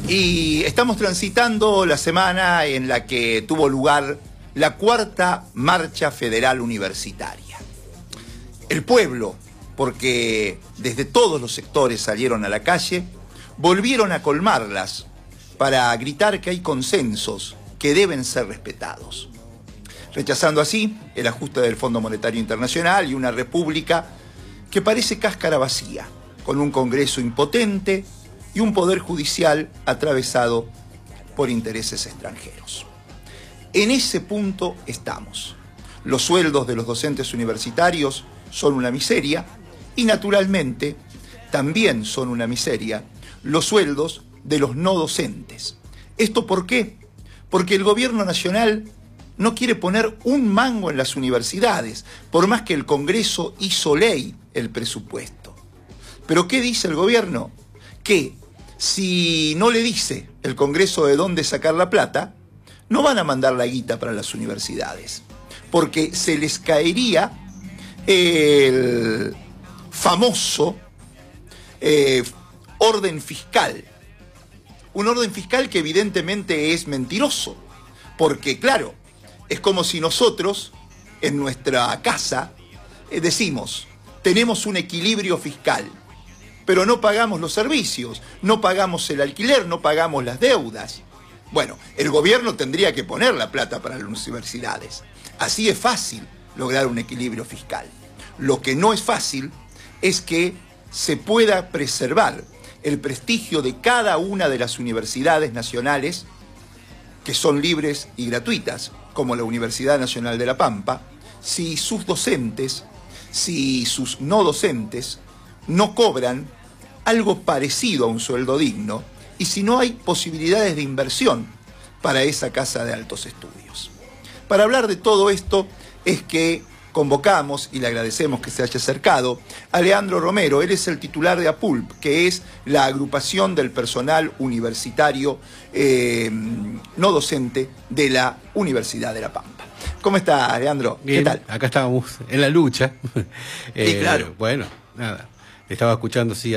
Y estamos transitando la semana en la que tuvo lugar la cuarta Marcha Federal Universitaria. El pueblo, porque desde todos los sectores salieron a la calle, volvieron a colmarlas para gritar que hay consensos que deben ser respetados, rechazando así el ajuste del Fondo Monetario Internacional y una república que parece cáscara vacía, con un Congreso impotente y un poder judicial atravesado por intereses extranjeros. En ese punto estamos. Los sueldos de los docentes universitarios son una miseria y, naturalmente, también son una miseria los sueldos de los no docentes. ¿Esto por qué? Porque el gobierno nacional no quiere poner un mango en las universidades, por más que el Congreso hizo ley el presupuesto. ¿Pero qué dice el gobierno? Que si no le dice el Congreso de dónde sacar la plata, no van a mandar la guita para las universidades, porque se les caería el famoso orden fiscal. Un orden fiscal que evidentemente es mentiroso, porque claro, es como si nosotros en nuestra casa decimos, tenemos un equilibrio fiscal, pero no pagamos los servicios, no pagamos el alquiler, no pagamos las deudas. Bueno, el gobierno tendría que poner la plata para las universidades. Así es fácil lograr un equilibrio fiscal. Lo que no es fácil es que se pueda preservar el prestigio de cada una de las universidades nacionales que son libres y gratuitas, como la Universidad Nacional de La Pampa, si sus docentes, si sus no docentes no cobran algo parecido a un sueldo digno y si no hay posibilidades de inversión para esa casa de altos estudios. Para hablar de todo esto es que convocamos, y le agradecemos que se haya acercado, a Leandro Romero. Él es el titular de APULP, que es la agrupación del personal universitario no docente de la Universidad de La Pampa. ¿Cómo está, Leandro? Bien, ¿qué tal? acá estábamos en la lucha. Sí, claro. Bueno, nada, estaba escuchando, sí,